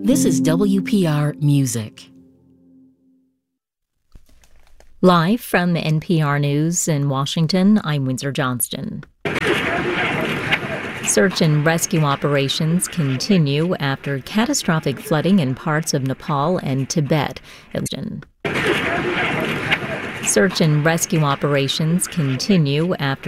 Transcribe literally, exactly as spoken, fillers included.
This is W P R Music. Live from N P R News in Washington, I'm Windsor Johnston. Search and rescue operations continue after catastrophic flooding in parts of Nepal and Tibet. Search and rescue operations continue after